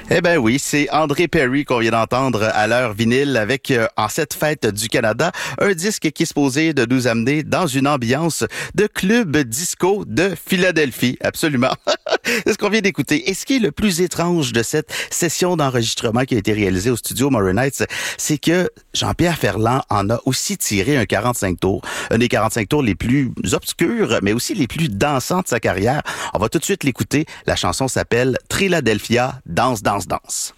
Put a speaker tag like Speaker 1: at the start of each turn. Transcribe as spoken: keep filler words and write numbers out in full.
Speaker 1: Eh ben oui, c'est André Perry qu'on vient d'entendre à l'heure vinyle avec euh, En cette fête du Canada, un disque qui est supposé de nous amener dans une ambiance de club disco de Philadelphie. Absolument. C'est ce qu'on vient d'écouter. Et ce qui est le plus étrange de cette session d'enregistrement qui a été réalisée au studio Morin Heights, c'est que Jean-Pierre Ferland en a aussi tiré un quarante-cinq tours. Un des quarante-cinq tours les plus obscurs, mais aussi les plus dansants de sa carrière. On va tout de suite l'écouter. La chanson s'appelle Triladelphia, danse, danse, danse.